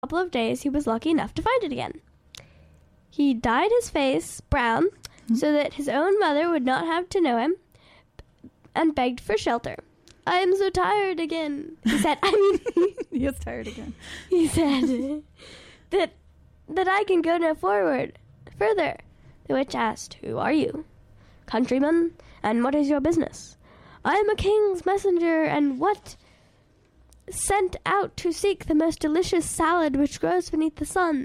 couple of days, he was lucky enough to find it again. He dyed his face brown so that his own mother would not have to know him, and begged for shelter. "I am so tired again," he said. He is tired again. He said that I can go no further. The witch asked, "Who are you?" "Countryman, and what is your business?" "I am a king's messenger, and what sent out to seek the most delicious salad which grows beneath the sun.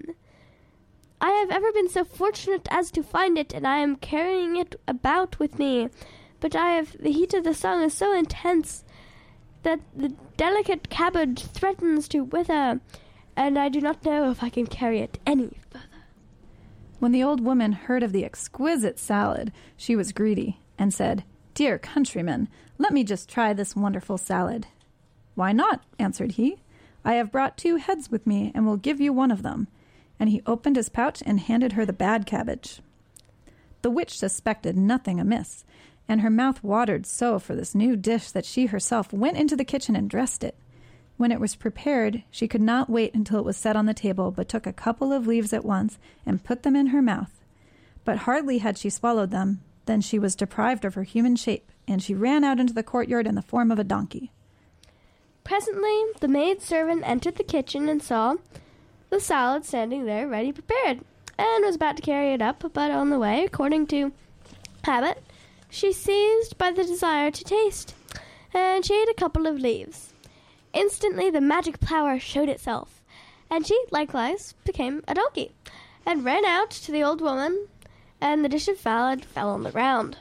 I have ever been so fortunate as to find it, and I am carrying it about with me. But the heat of the sun is so intense that the delicate cabbage threatens to wither, and I do not know if I can carry it any further." When the old woman heard of the exquisite salad, she was greedy and said, "Dear countryman, let me just try this wonderful salad." "Why not?" answered he. "I have brought 2 heads with me and will give you one of them." And he opened his pouch and handed her the bad cabbage. The witch suspected nothing amiss, and her mouth watered so for this new dish that she herself went into the kitchen and dressed it. When it was prepared, she could not wait until it was set on the table, but took a couple of leaves at once and put them in her mouth. But hardly had she swallowed them than she was deprived of her human shape, and she ran out into the courtyard in the form of a donkey. Presently, the maid-servant entered the kitchen and saw the salad standing there ready prepared, and was about to carry it up, but on the way, according to habit, she seized by the desire to taste, and she ate a couple of leaves. Instantly the magic power showed itself, and she likewise became a donkey, and ran out to the old woman, and the dish of salad fell on the ground.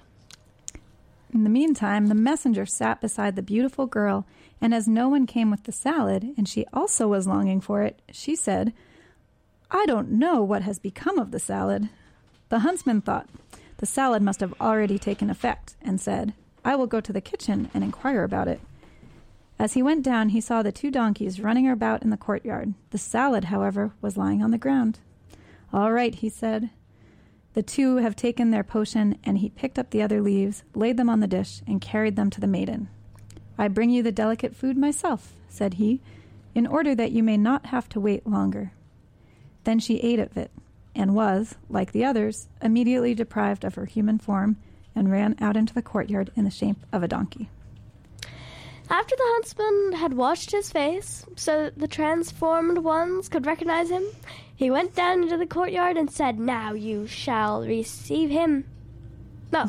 In the meantime, the messenger sat beside the beautiful girl, and as no one came with the salad, and she also was longing for it, she said, "I don't know what has become of the salad." The huntsman thought the salad must have already taken effect, and said, "I will go to the kitchen and inquire about it." As he went down, he saw the 2 donkeys running about in the courtyard. The salad, however, was lying on the ground. "All right," he said. "The 2 have taken their potion," and he picked up the other leaves, laid them on the dish, and carried them to the maiden. "I bring you the delicate food myself," said he, "in order that you may not have to wait longer." Then she ate of it, and was, like the others, immediately deprived of her human form, and ran out into the courtyard in the shape of a donkey. After the huntsman had washed his face, so that the transformed ones could recognize him, he went down into the courtyard and said, "Now you shall receive him." No.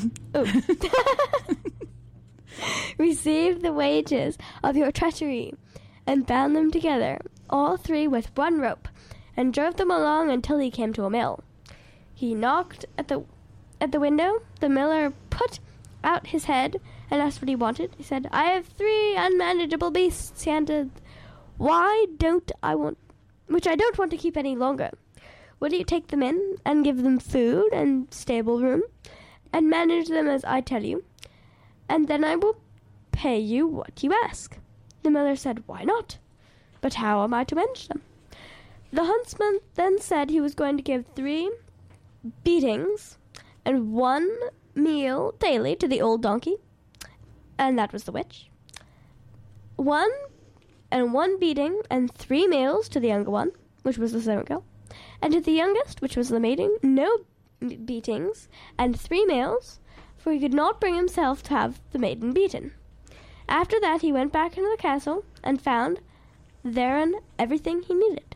"Receive the wages of your treachery," and bound them together, all 3 with one rope, and drove them along until he came to a mill. He knocked at the window. The miller put out his head and asked what he wanted. He said, "I have 3 unmanageable beasts," he answered, which I don't want to keep any longer. Will you take them in and give them food and stable room, and manage them as I tell you? And then I will pay you what you ask." The miller said, "Why not? But how am I to manage them?" The huntsman then said he was going to give 3 beatings and 1 meal daily to the old donkey, and that was the witch. 1 beating and 3 meals to the younger one, which was the servant girl, and to the youngest, which was the maiden, no beatings and 3 meals, for he could not bring himself to have the maiden beaten. After that he went back into the castle and found therein everything he needed.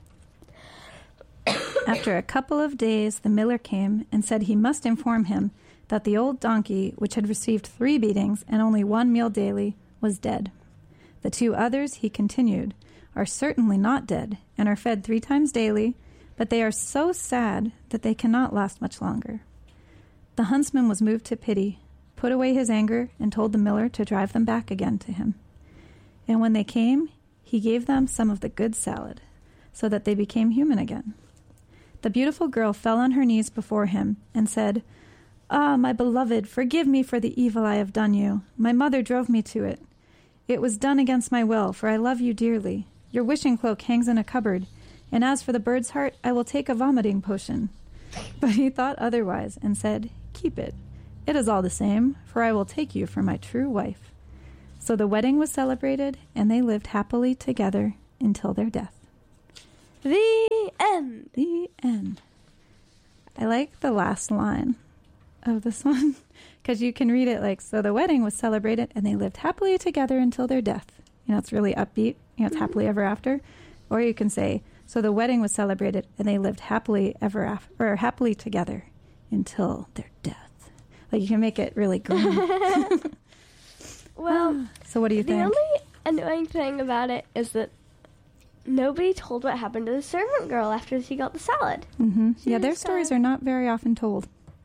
After a couple of days, the miller came and said he must inform him that the old donkey, which had received 3 beatings and only 1 meal daily, was dead. The 2 others, he continued, are certainly not dead, and are fed 3 times daily, but they are so sad that they cannot last much longer. The huntsman was moved to pity, put away his anger, and told the miller to drive them back again to him. And when they came, he gave them some of the good salad, so that they became human again. The beautiful girl fell on her knees before him and said, "Ah, my beloved, forgive me for the evil I have done you. My mother drove me to it. It was done against my will, for I love you dearly. Your wishing cloak hangs in a cupboard, and as for the bird's heart, I will take a vomiting potion." But he thought otherwise and said, "Keep it. It is all the same, for I will take you for my true wife." So the wedding was celebrated, and they lived happily together until their death. The end. The end. I like the last line of this one because you can read it like, so the wedding was celebrated and they lived happily together until their death. You know, it's really upbeat. You know, it's happily ever after. Or you can say, so the wedding was celebrated and they lived happily ever after, or happily together until their death. Like you can make it really grim. Well, so what do you think? The only annoying thing about it is that nobody told what happened to the servant girl after she got the salad. Mm-hmm. Yeah, their stories are not very often told.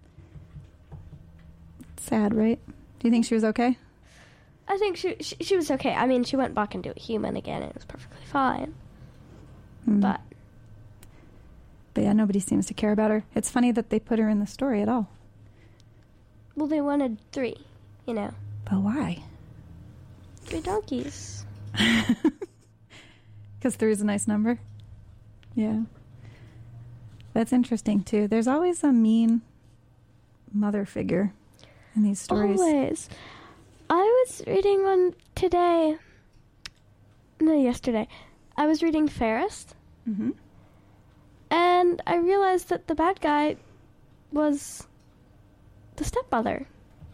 Sad, right? Do you think she was okay? I think she was okay. I mean, she went back into a human again, and it was perfectly fine. Mm. But yeah, nobody seems to care about her. It's funny that they put her in the story at all. Well, they wanted 3, you know. But why? 3 donkeys. Because 3 is a nice number? Yeah. That's interesting, too. There's always a mean mother figure in these stories. Always. I was reading one today. No, yesterday. I was reading Ferris. Mm-hmm. And I realized that the bad guy was the stepmother.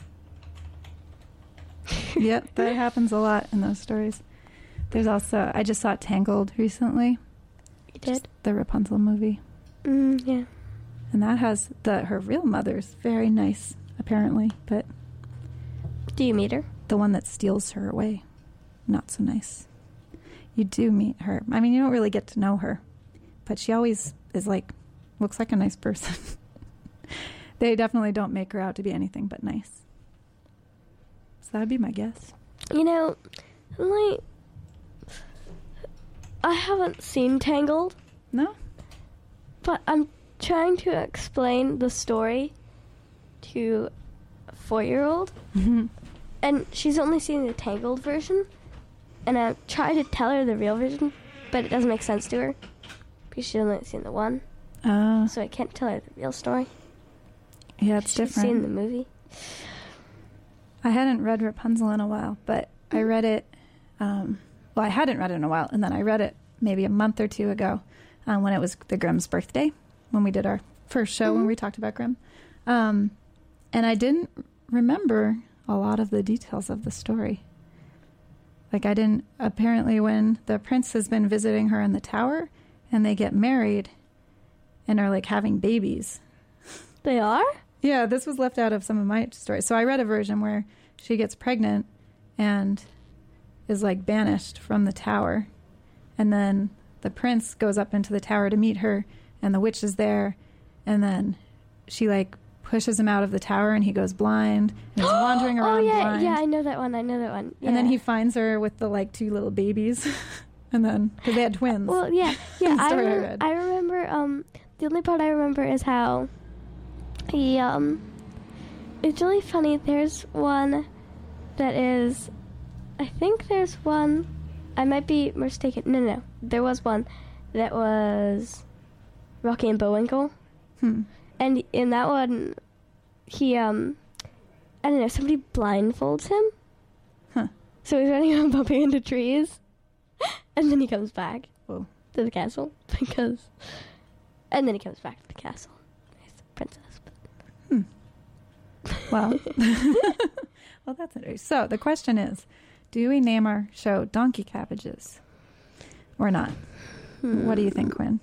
Yep, that happens a lot in those stories. There's also, I just saw Tangled recently. You did? The Rapunzel movie. Yeah. And that has her real mother's very nice, apparently, but Do you meet her? the one that steals her away, not so nice. You do meet her. I mean, you don't really get to know her, but she always is like, looks like a nice person. They definitely don't make her out to be anything but nice. So that'd be my guess. You know, I haven't seen Tangled, No? but I'm trying to explain the story to a 4-year-old, Mm-hmm. and she's only seen the Tangled version, and I try to tell her the real version, but it doesn't make sense to her, because she's only seen the one, so I can't tell her the real story. Yeah, it's She's different. seen the movie. I hadn't read Rapunzel in a while, but I read it, well, I hadn't read it in a while, and then I read it maybe a month or 2 ago when it was the Grimm's birthday, when we did our first show when we talked about Grimm. And I didn't remember a lot of the details of the story. Like apparently when the prince has been visiting her in the tower and they get married and are like having babies. They are? Yeah, this was left out of some of my stories. So I read a version where she gets pregnant and is like banished from the tower. And then the prince goes up into the tower to meet her and the witch is there. And then she like pushes him out of the tower and he goes blind and is wandering around blind. Yeah, I know that one. Yeah. And then he finds her with the like 2 little babies. And then, because they had twins. Well, yeah. The story I read. I remember, the only part I remember is how he, it's really funny. There's one that is, I think there's one, I might be mistaken. No. There was one that was Rocky and Bullwinkle. And in that one, he, I don't know, somebody blindfolds him. Huh. So he's running around bumping into trees. And then he comes back Whoa. to the castle and then he comes back to the castle. He's the princess. Well, well, that's interesting. So the question is, do we name our show Donkey Cabbages or not? What do you think, Quinn?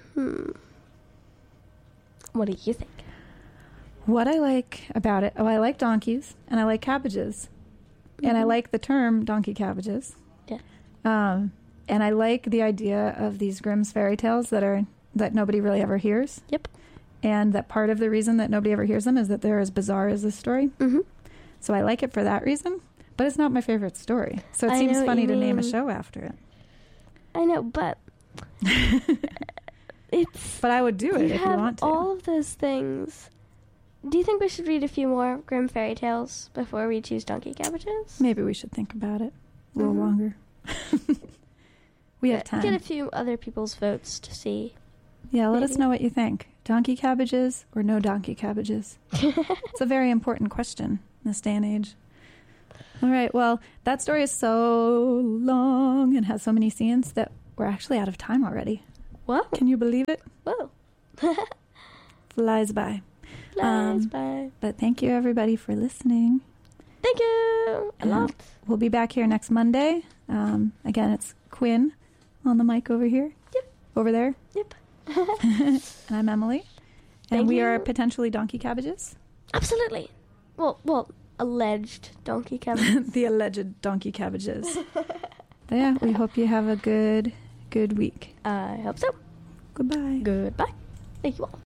What do you think? What I like about it, I like donkeys and I like cabbages. And I like the term donkey cabbages. Yeah. And I like the idea of these Grimm's fairy tales that nobody really ever hears. Yep. And that part of the reason that nobody ever hears them is that they're as bizarre as this story. Mm-hmm. So I like it for that reason, but it's not my favorite story. So it seems funny to name a show after it. I know, but But I would do it if you want to. All of those things. Do you think we should read a few more Grimm fairy tales before we choose donkey cabbages? Maybe we should think about it a little longer. We have time. Get a few other people's votes to see. Yeah, let us know what you think. Donkey cabbages or no donkey cabbages? It's a very important question in this day and age. All right, well, that story is so long and has so many scenes that we're actually out of time already. Whoa. Can you believe it? Whoa. Flies by. Flies by. But thank you, everybody, for listening. Thank you a lot. We'll be back here next Monday. Again, it's Quinn on the mic over here. Yep. Over there. Yep. And I'm Emily. And Thank we you. are potentially donkey cabbages. Absolutely. Well, alleged donkey cabbage. The alleged donkey cabbages. But yeah, we hope you have a good week. I hope so. Goodbye. Goodbye. Thank you all.